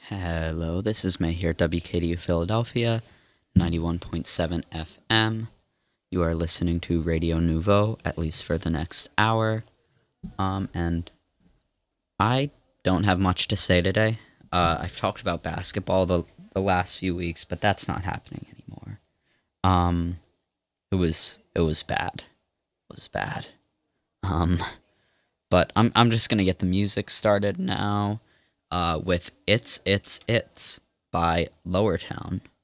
Hello, this is May here at WKDU Philadelphia, 91.7 FM. You are listening to Radio Nouveau, at least for the next hour. And I don't have much to say today. I've talked about basketball the last few weeks, but that's not happening anymore. It was bad. It was bad. But I'm just gonna get the music started now. With It's by Lower Town.